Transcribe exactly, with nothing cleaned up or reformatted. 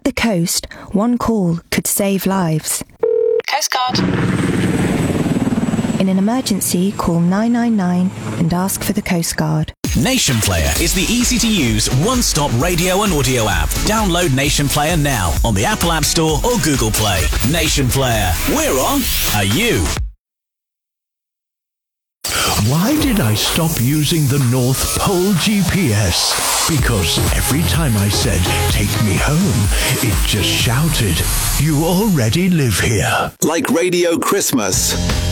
the coast, one call could save lives. Coast Guard. In an emergency, call nine nine nine and ask for the Coast Guard. Nation Player is the easy-to-use, one-stop radio and audio app. Download Nation Player now on the Apple App Store or Google Play. Nation Player. We're on. Are you? Why did I stop using the North Pole G P S? Because every time I said, take me home, it just shouted, you already live here. Like Radio Christmas.